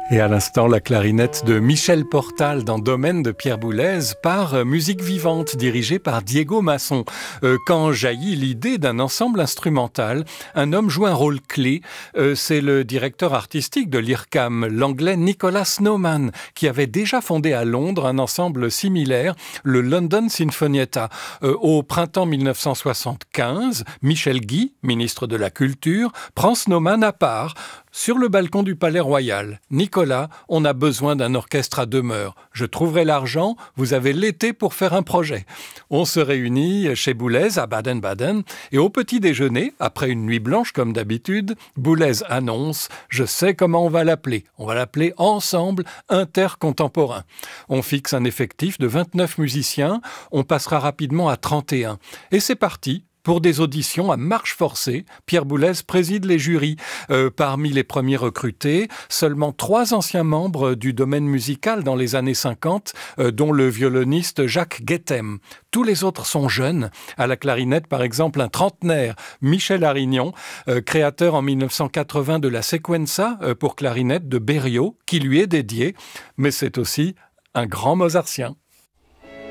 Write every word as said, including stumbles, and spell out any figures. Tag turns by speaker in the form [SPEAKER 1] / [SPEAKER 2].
[SPEAKER 1] Et à l'instant, la clarinette de Michel Portal dans Domaine de Pierre Boulez par Musique Vivante, dirigée par Diego Masson. Euh, quand jaillit l'idée d'un ensemble instrumental, un homme joue un rôle clé. Euh, c'est le directeur artistique de l'I R C A M, l'anglais Nicholas Snowman, qui avait déjà fondé à Londres un ensemble similaire, le London Sinfonietta. Euh, au printemps mille neuf cent soixante-quinze, Michel Guy, ministre de la Culture, prend Snowman à part. Sur le balcon du Palais Royal, Nicolas, on a besoin d'un orchestre à demeure. Je trouverai l'argent, vous avez l'été pour faire un projet. On se réunit chez Boulez à Baden-Baden et au petit déjeuner, après une nuit blanche comme d'habitude, Boulez annonce « Je sais comment on va l'appeler. On va l'appeler Ensemble intercontemporain ». On fixe un effectif de vingt-neuf musiciens, on passera rapidement à trente et un. Et c'est parti. Pour des auditions à marche forcée, Pierre Boulez préside les jurys. Euh, parmi les premiers recrutés, seulement trois anciens membres du domaine musical dans les années cinquante, euh, dont le violoniste Jacques Guettem. Tous les autres sont jeunes. À la clarinette, par exemple, un trentenaire, Michel Arignon, euh, créateur en mille neuf cent quatre-vingts de la Sequenza euh, pour clarinette de Berio, qui lui est dédiée. Mais c'est aussi un grand mozartien.